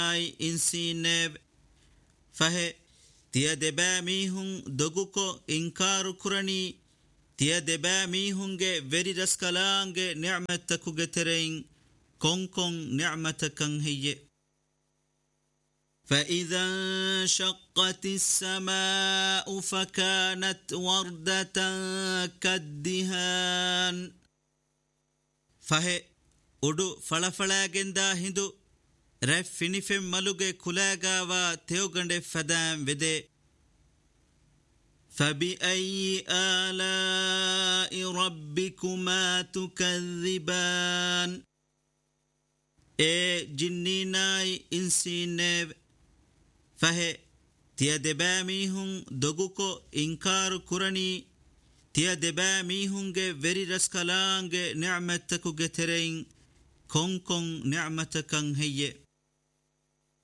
ay insinev fahe tiya deba mihun doguko inkaru kurani tiya deba mihunge veri raskalange ni'matakuge terein konkon ni'matakan hiye فإذا انشقت السماء فكانت وردة كالدهان فهي أدو فلفلاغندا هندو رف فينيفم ملوغي كلاغاوا تيوغند فدام ودي فبأي آلاء ربكما تكذبان جنيناي إنسينيب فهي تيا دبا ميهن دوغوكو إنكار كراني تيا دبا ميهنگه وری رسكالانگه نعمتكو گترين كون نعمتكن هي